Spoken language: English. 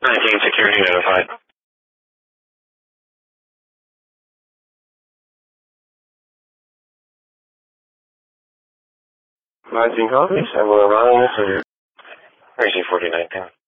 19 security notified. 19 copies, and we're running this here. RC 4910.